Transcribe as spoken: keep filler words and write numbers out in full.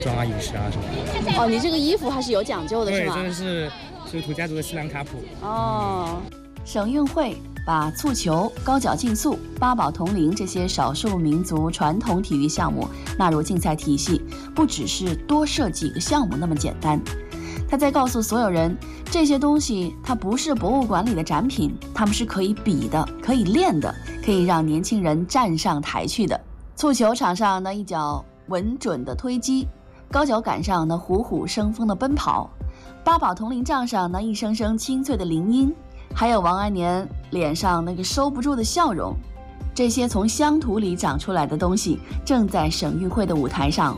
装啊、饮食啊什么的。 哦，你这个衣服还是有讲究的，是对， 吗？ 这个是水土家族的西兰卡普。 哦， 省运会把蹴球、高脚竞速、八宝铜铃这些少数民族传统体育项目纳入竞赛体系，不只是多设几个项目那么简单。他在告诉所有人，这些东西它不是博物馆里的展品，它们是可以比的、可以练的，可以让年轻人站上台去的。蹴球场上那一脚稳准的推击，高脚杆上那虎虎生风的奔跑，八宝铜铃杖上那一声声清脆的铃音，还有王安年脸上那个收不住的笑容，这些从乡土里长出来的东西，正在省运会的舞台上